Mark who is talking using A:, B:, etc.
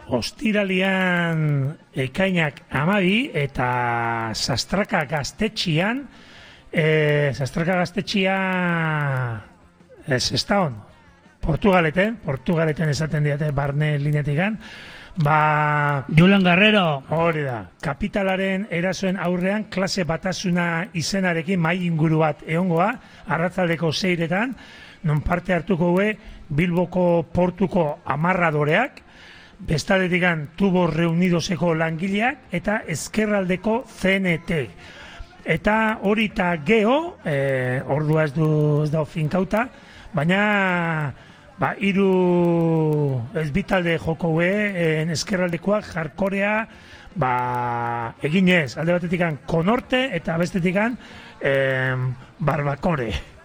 A: ostiralian ekainak 12 eta Sastraka gaztetxian, ez da hon, Portugaleten esaten diate barne lineatikan,
B: Julen Guerrero.
A: Hori da, kapitalaren erasoen aurrean klase batasuna izenarekin mai inguru bat egongoa, arratzaldeko 6etan, non parte hartuko Bilboko portuko amarradoreak, bestaletikan Tubo Reunidoseko langileak eta ezkerraldeko CNT. Eta hori eta geho, ordua ez da finkauta, baina hiru ezbitalde joko ezkerraldekoak jarkorea eginez, alde batetikan Konorte eta bestetikan Barbakore.